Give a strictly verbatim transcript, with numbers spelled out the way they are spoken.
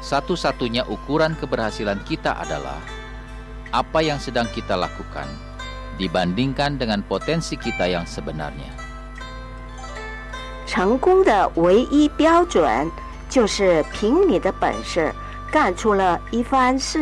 satu-satunya ukuran keberhasilan kita adalah apa yang sedang kita lakukan dibandingkan dengan potensi kita yang sebenarnya. 成功的唯一标准就是凭你的本事干出了一番事